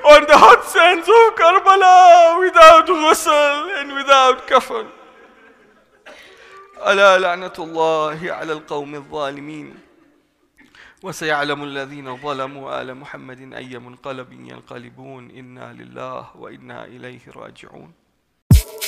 on the hot sands of Karbala without ghusl and without kafan. ألا لعنة الله على القوم الظالمين. وسيعلم الذين ظلموا آل محمد أي منقلب ينقلبون. إنا لله وإنا إليه راجعون.